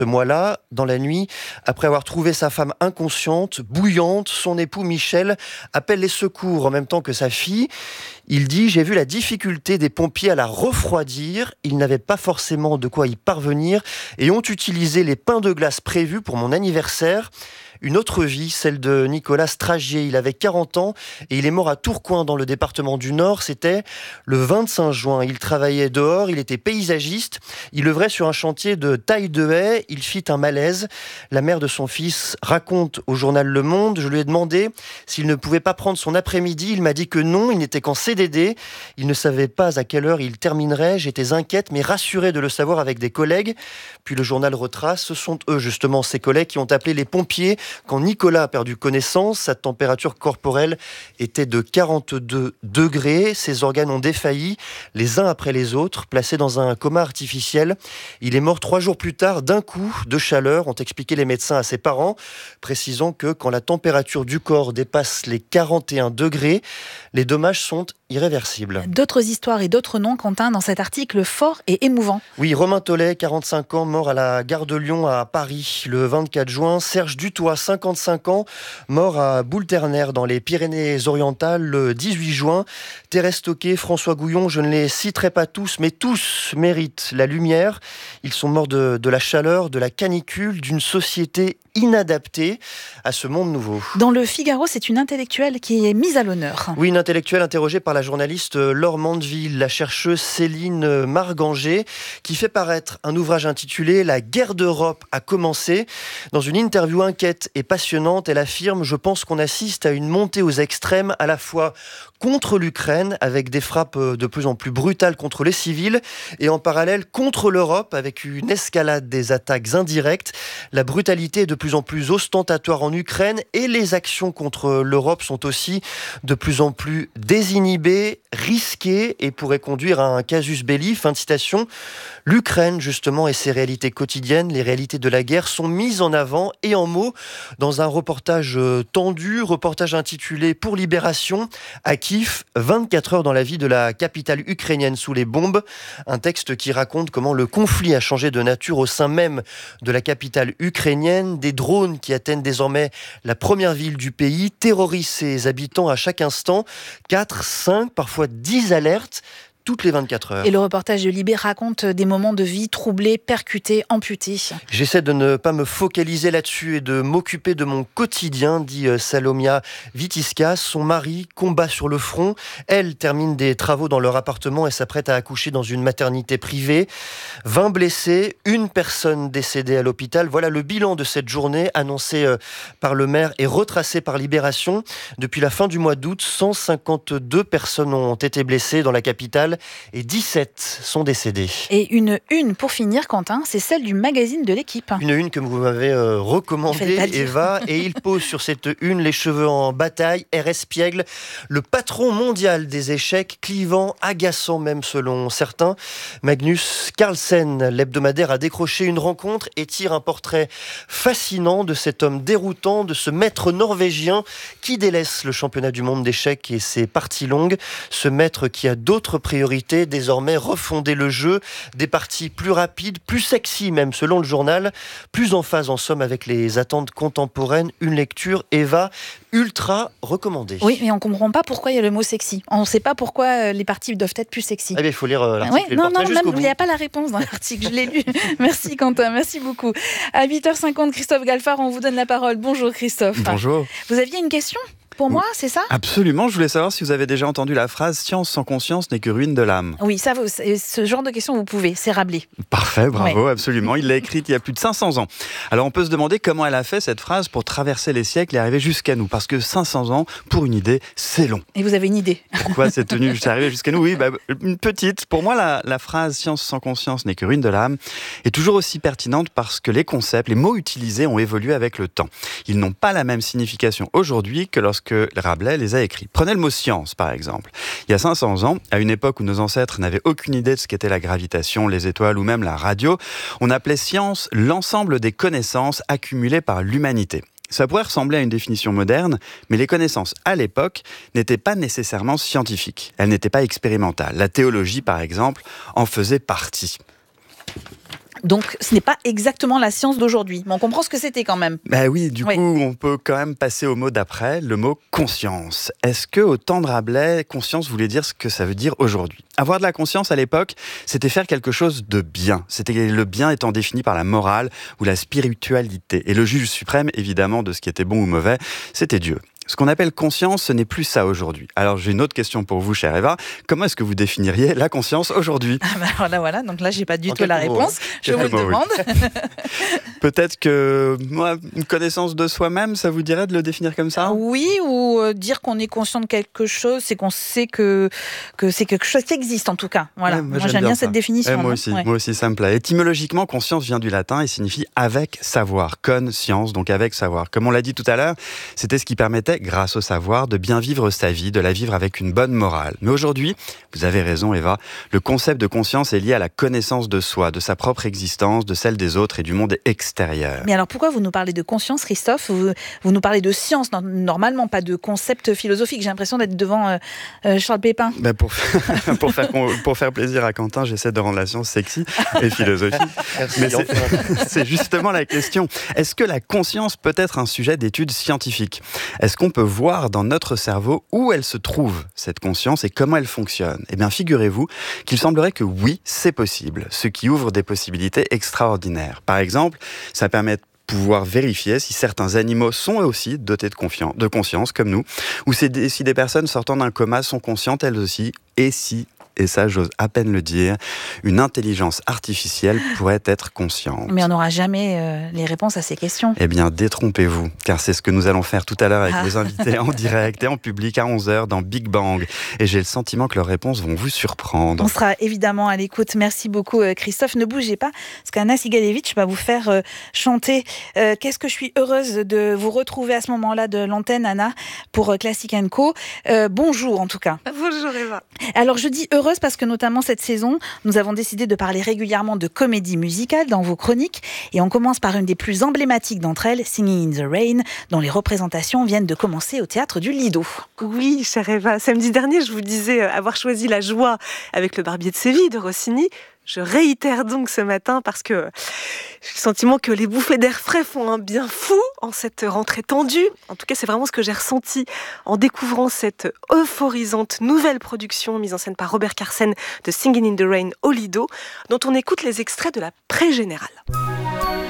Ce mois-là, dans la nuit, après avoir trouvé sa femme inconsciente, bouillante, son époux Michel appelle les secours en même temps que sa fille. Il dit « J'ai vu la difficulté des pompiers à la refroidir. Ils n'avaient pas forcément de quoi y parvenir et ont utilisé les pains de glace prévus pour mon anniversaire. » Une autre vie, celle de Nicolas Stragier. Il avait 40 ans et il est mort à Tourcoing dans le département du Nord. C'était le 25 juin. Il travaillait dehors, il était paysagiste. Il œuvrait sur un chantier de taille de haie. Il fit un malaise. La mère de son fils raconte au journal Le Monde. Je lui ai demandé s'il ne pouvait pas prendre son après-midi. Il m'a dit que non, il n'était qu'en CDD. Il ne savait pas à quelle heure il terminerait. J'étais inquiète mais rassurée de le savoir avec des collègues. Puis le journal retrace. Ce sont eux justement, ces collègues, qui ont appelé les pompiers quand Nicolas a perdu connaissance. Sa température corporelle était de 42 degrés. Ses organes ont défailli, les uns après les autres, placés dans un coma artificiel. Il est mort 3 jours plus tard d'un coup de chaleur, ont expliqué les médecins à ses parents, précisant que quand la température du corps dépasse les 41 degrés, les dommages sont irréversibles. D'autres histoires et d'autres noms, Quentin, dans cet article fort et émouvant. Oui, Romain Tollet, 45 ans, mort à la gare de Lyon à Paris le 24 juin. Serge Dutoit, 55 ans, mort à Boulterner dans les Pyrénées-Orientales le 18 juin. Thérèse Stoquet, François Gouillon, je ne les citerai pas tous, mais tous méritent la lumière. Ils sont morts de la chaleur, de la canicule, d'une société inadaptée à ce monde nouveau. Dans le Figaro, c'est une intellectuelle qui est mise à l'honneur. Oui, une intellectuelle interrogée par la journaliste Laure Mandeville, la chercheuse Céline Marganger, qui fait paraître un ouvrage intitulé « La guerre d'Europe a commencé ». Dans une interview inquiète et passionnante, elle affirme « Je pense qu'on assiste à une montée aux extrêmes, à la fois contre l'Ukraine, avec des frappes de plus en plus brutales contre les civils, et en parallèle contre l'Europe, avec une escalade des attaques indirectes. La brutalité est de plus en plus ostentatoire en Ukraine, et les actions contre l'Europe sont aussi de plus en plus désinhibées, risquées, et pourraient conduire à un casus belli ». Fin de citation. L'Ukraine, justement, et ses réalités quotidiennes, les réalités de la guerre, sont mises en avant et en mots dans un reportage tendu, reportage intitulé « Pour Libération » à Kiev, 24 heures dans la vie de la capitale ukrainienne sous les bombes. Un texte qui raconte comment le conflit a changé de nature au sein même de la capitale ukrainienne. Des drones qui atteignent désormais la première ville du pays terrorisent ses habitants à chaque instant. 4, 5, parfois 10 alertes toutes les 24 heures. Et le reportage de Libé raconte des moments de vie troublés, percutés, amputés. J'essaie de ne pas me focaliser là-dessus et de m'occuper de mon quotidien, dit Salomia Vitiska. Son mari combat sur le front. Elle termine des travaux dans leur appartement et s'apprête à accoucher dans une maternité privée. 20 blessés, une personne décédée à l'hôpital. Voilà le bilan de cette journée annoncé par le maire et retracé par Libération. Depuis la fin du mois d'août, 152 personnes ont été blessées dans la capitale et 17 sont décédés. Et une pour finir, Quentin, c'est celle du magazine de l'Équipe. Une que vous m'avez recommandée, Eva, et il pose sur cette une les cheveux en bataille. R.S. Spiegel, le patron mondial des échecs, clivant, agaçant même selon certains. Magnus Carlsen, l'hebdomadaire, a décroché une rencontre et tire un portrait fascinant de cet homme déroutant, de ce maître norvégien qui délaisse le championnat du monde d'échecs et ses parties longues. Ce maître qui a d'autres priorités, désormais refonder le jeu, des parties plus rapides, plus sexy même selon le journal, plus en phase en somme avec les attentes contemporaines. Une lecture, Eva, ultra recommandée. Oui, mais on ne comprend pas pourquoi il y a le mot sexy. On ne sait pas pourquoi les parties doivent être plus sexy. Eh bien, il faut lire l'article et le portrait jusqu'au bout. Il n'y a pas la réponse dans l'article, je l'ai lu. Merci Quentin, merci beaucoup. À 8h50, Christophe Galfard, on vous donne la parole. Bonjour Christophe. Bonjour. Vous aviez une question ? Pour moi, c'est ça ? Absolument, je voulais savoir si vous avez déjà entendu la phrase « Science sans conscience n'est que ruine de l'âme ». Oui, ça, ce genre de question, vous pouvez, c'est Rabelais. Parfait, bravo, ouais. Absolument. Il l'a écrite il y a plus de 500 ans. Alors on peut se demander comment elle a fait cette phrase pour traverser les siècles et arriver jusqu'à nous. Parce que 500 ans, pour une idée, c'est long. Et vous avez une idée ? Pourquoi c'est tenu arrivé jusqu'à nous ? Oui, une petite. Pour moi, la phrase « Science sans conscience n'est que ruine de l'âme » est toujours aussi pertinente parce que les concepts, les mots utilisés ont évolué avec le temps. Ils n'ont pas la même signification aujourd'hui que lorsque Rabelais les a écrits. Prenez le mot science, par exemple. Il y a 500 ans, à une époque où nos ancêtres n'avaient aucune idée de ce qu'était la gravitation, les étoiles ou même la radio, on appelait science l'ensemble des connaissances accumulées par l'humanité. Ça pourrait ressembler à une définition moderne, mais les connaissances à l'époque n'étaient pas nécessairement scientifiques. Elles n'étaient pas expérimentales. La théologie, par exemple, en faisait partie. Donc, ce n'est pas exactement la science d'aujourd'hui, mais on comprend ce que c'était quand même. Bah oui, du coup, on peut quand même passer au mot d'après, le mot conscience. Est-ce que, au temps de Rabelais, conscience voulait dire ce que ça veut dire aujourd'hui ? Avoir de la conscience à l'époque, c'était faire quelque chose de bien. C'était le bien étant défini par la morale ou la spiritualité. Et le juge suprême, évidemment, de ce qui était bon ou mauvais, c'était Dieu. Ce qu'on appelle conscience, ce n'est plus ça aujourd'hui. Alors j'ai une autre question pour vous, chère Eva. Comment est-ce que vous définiriez la conscience aujourd'hui ? Voilà. Donc là, j'ai pas du tout la réponse. Je vous le demande. Peut-être que une connaissance de soi-même, ça vous dirait de le définir comme ça ? Oui, ou dire qu'on est conscient de quelque chose, c'est qu'on sait que c'est quelque chose qui existe en tout cas. Voilà. Ouais, moi j'aime bien cette définition. Moi aussi, ça me plaît. Étymologiquement, conscience vient du latin et signifie avec savoir, con science, donc avec savoir. Comme on l'a dit tout à l'heure, c'était ce qui permettait, grâce au savoir, de bien vivre sa vie, de la vivre avec une bonne morale. Mais aujourd'hui, vous avez raison Eva, le concept de conscience est lié à la connaissance de soi, de sa propre existence, de celle des autres et du monde extérieur. Mais alors pourquoi vous nous parlez de conscience, Christophe ? Vous nous parlez de science, normalement pas de concept philosophique. J'ai l'impression d'être devant Charles Pépin. Pour faire plaisir à Quentin, j'essaie de rendre la science sexy et philosophique. Mais c'est justement la question. Est-ce que la conscience peut être un sujet d'étude scientifique ? Est-ce qu'on peut voir dans notre cerveau où elle se trouve, cette conscience, et comment elle fonctionne ? Eh bien, figurez-vous qu'il semblerait que oui, c'est possible, ce qui ouvre des possibilités extraordinaires. Par exemple, ça permet de pouvoir vérifier si certains animaux sont aussi dotés de conscience, comme nous, ou si des personnes sortant d'un coma sont conscientes elles aussi, et ça j'ose à peine le dire, une intelligence artificielle pourrait être consciente. Mais on n'aura jamais les réponses à ces questions. Eh bien, détrompez-vous, car c'est ce que nous allons faire tout à l'heure avec les invités en direct et en public à 11h dans Big Bang. Et j'ai le sentiment que leurs réponses vont vous surprendre. On sera évidemment à l'écoute. Merci beaucoup Christophe. Ne bougez pas, parce qu'Anna Sigalevitch va vous faire chanter. Qu'est-ce que je suis heureuse de vous retrouver à ce moment-là de l'antenne, Anna, pour Classic & Co. Bonjour en tout cas. Bonjour Eva. Alors je dis heureuse parce que notamment cette saison, nous avons décidé de parler régulièrement de comédie musicale dans vos chroniques. Et on commence par une des plus emblématiques d'entre elles, Singing in the Rain, dont les représentations viennent de commencer au théâtre du Lido. Oui, chère Eva. Samedi dernier, je vous disais avoir choisi la joie avec le Barbier de Séville de Rossini. Je réitère donc ce matin parce que j'ai le sentiment que les bouffées d'air frais font un bien fou en cette rentrée tendue. En tout cas, c'est vraiment ce que j'ai ressenti en découvrant cette euphorisante nouvelle production mise en scène par Robert Carsen de Singing in the Rain au Lido, dont on écoute les extraits de la pré-générale.